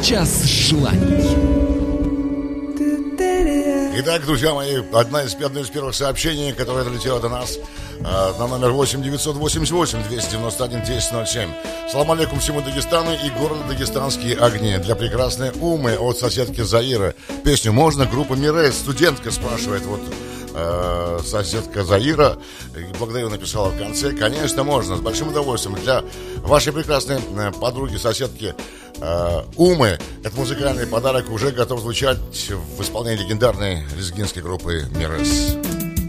Час желаний. Итак, друзья мои, одно из первых сообщений, которое долетело до нас на номер 8 988 291 1007. Салам алейкум всему Дагестану и городу Дагестанские огни. Для прекрасной Умы от соседки Заира. Песню можно? Группа Мирес. Студентка спрашивает, вот соседка Заира. Благодарю, написала в конце. Конечно, можно, с большим удовольствием. Для вашей прекрасной подруги, соседки Умы, этот музыкальный подарок уже готов звучать в исполнении легендарной лезгинской группы Мирес.